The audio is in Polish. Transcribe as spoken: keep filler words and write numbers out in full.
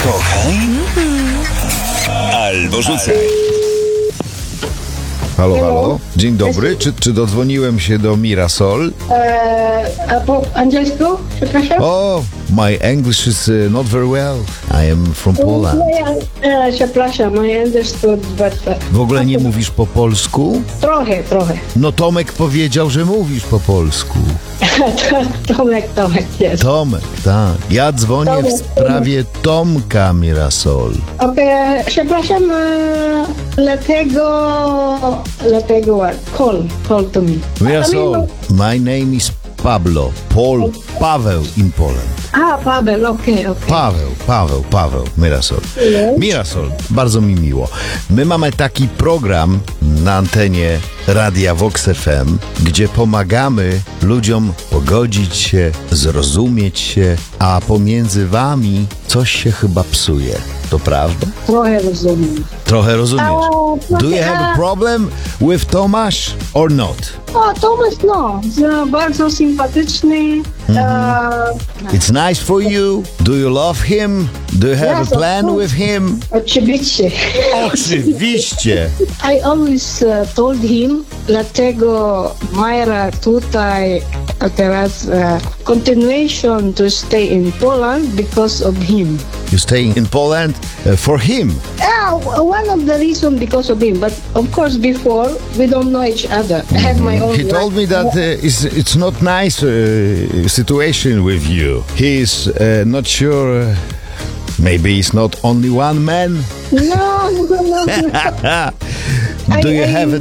Kochaj albo rzucaj. Halo, halo. Dzień dobry. Czy, czy dodzwoniłem się do Mirasol? Eee, a po angielsku? Przepraszam? Oh, my English is uh, not very well. I am from Poland. E, przepraszam, I understood, but... W ogóle nie mówisz po polsku? Trochę, trochę. No Tomek powiedział, że mówisz po polsku. Tomek, Tomek jest. Tomek, tak. Ja dzwonię w sprawie Tomka Mirasol. Okej, przepraszam, e, dlatego... Dlatego what? Call, call to me. Mirasol, my name is Pablo. Paul, Paweł in Poland. A, Paweł, okej, okej. Paweł, Paweł, Paweł, Mirasol. Mirasol, bardzo mi miło. My mamy taki program na antenie Radia Vox F M, gdzie pomagamy ludziom pogodzić się, zrozumieć się, a pomiędzy wami coś się chyba psuje. To prawda? Trochę rozumiem. Trochę rozumiesz. A, Do you have a problem with Tomasz or not? O, Tomasz, no, z- bardzo sympatyczny. E, It's nice for you. Do you love him? Do you have Yes, a of plan course. with him? Oczywiście. Oczywiście. I always uh, told him, dlatego Myra tutaj a teraz uh, continuation to stay in Poland because of him. You staying in Poland uh, for him. Ah, one of the reason because of him, but of course before we don't know each other. I have my own He told me life. that uh, it's, it's not nice uh, situation with you. He is uh, not sure. Uh, maybe it's not only one man. No, no, no. no. Do I- you I- have a